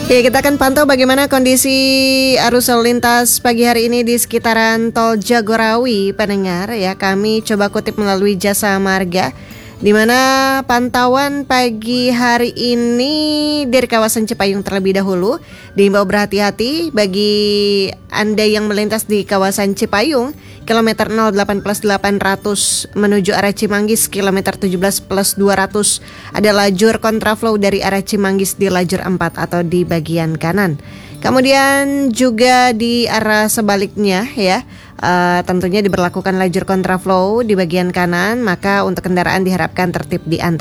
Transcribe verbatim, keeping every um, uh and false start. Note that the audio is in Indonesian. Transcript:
Oke, kita akan pantau bagaimana kondisi arus lalu lintas pagi hari ini di sekitaran Tol Jagorawi, pendengar ya. Kami coba kutip melalui Jasa Marga, di mana pantauan pagi hari ini dari kawasan Cipayung terlebih dahulu diimbau berhati-hati bagi Anda yang melintas di kawasan Cipayung kilometer nol delapan plus delapan ratus menuju arah Cimanggis, kilometer tujuh belas plus dua ratus ada lajur kontraflow dari arah Cimanggis di lajur empat atau di bagian kanan. Kemudian juga di arah sebaliknya ya, uh, tentunya diberlakukan lajur kontraflow di bagian kanan, maka untuk kendaraan diharapkan tertib di antrean.